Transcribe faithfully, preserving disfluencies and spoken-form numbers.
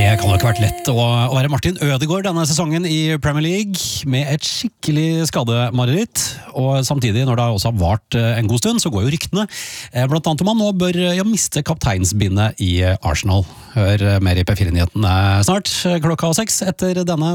kan jo ikke vært lett å, å være Martin Ødegaard denne sesongen i Premier League, med et skikkelig skademareritt, og samtidig, når det også har vart en god stund, så går jo ryktene, blant annet om han nå bør ja, miste kapteinsbindet i Arsenal. Hør mer i P fire-nyhetene snart, klokka seks etter denne